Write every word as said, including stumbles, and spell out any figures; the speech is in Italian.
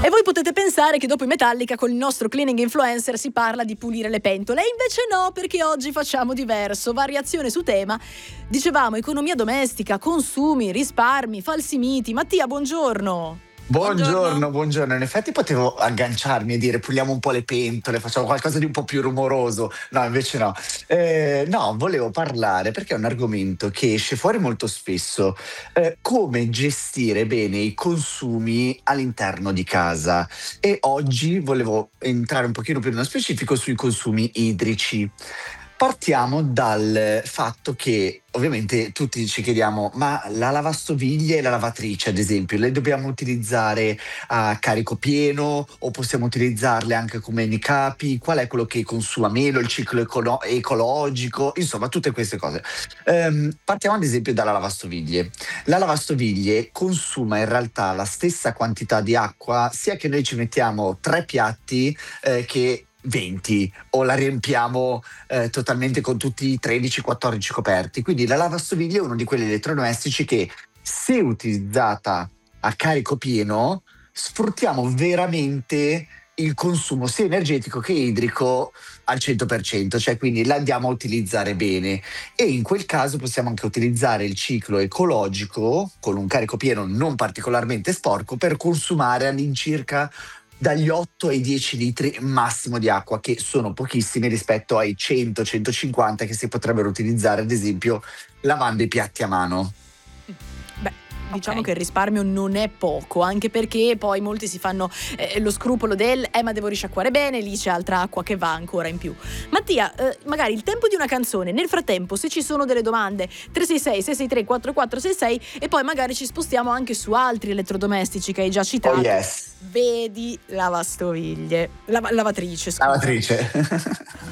E voi potete pensare che dopo i Metallica con il nostro cleaning influencer si parla di pulire le pentole, e invece no, perché oggi facciamo diverso, variazione su tema. Dicevamo economia domestica, consumi, risparmi, falsi miti. Mattia, buongiorno. Buongiorno, buongiorno. In effetti potevo agganciarmi e dire puliamo un po' le pentole, facciamo qualcosa di un po' più rumoroso. No, invece no. Eh, no, volevo parlare perché è un argomento che esce fuori molto spesso. Eh, come gestire bene i consumi all'interno di casa. E oggi volevo entrare un pochino più nello specifico sui consumi idrici. Partiamo dal fatto che ovviamente tutti ci chiediamo, ma la lavastoviglie e la lavatrice, ad esempio, le dobbiamo utilizzare a carico pieno o possiamo utilizzarle anche come minicapi? Qual è quello che consuma meno, il ciclo econo- ecologico? Insomma, tutte queste cose. Ehm, partiamo ad esempio dalla lavastoviglie. La lavastoviglie consuma in realtà la stessa quantità di acqua sia che noi ci mettiamo tre piatti eh, che venti, o la riempiamo eh, totalmente con tutti i tredici quattordici coperti. Quindi la lavastoviglie è uno di quegli elettrodomestici che, se utilizzata a carico pieno, sfruttiamo veramente il consumo sia energetico che idrico al cento per cento, cioè quindi la andiamo a utilizzare bene, e in quel caso possiamo anche utilizzare il ciclo ecologico con un carico pieno non particolarmente sporco per consumare all'incirca dagli otto ai dieci litri massimo di acqua, che sono pochissimi rispetto ai cento centocinquanta che si potrebbero utilizzare ad esempio lavando i piatti a mano. Beh, diciamo Ok. che il risparmio non è poco, anche perché poi molti si fanno eh, lo scrupolo del eh ma devo risciacquare bene, lì c'è altra acqua che va ancora in più. Mattia, eh, magari il tempo di una canzone, nel frattempo se ci sono delle domande tre sei sei sei sei tre quattro quattro sei sei, e poi magari ci spostiamo anche su altri elettrodomestici che hai già citato. Oh yes, Vedi lavastoviglie, lava- lavatrice, scusa. lavatrice.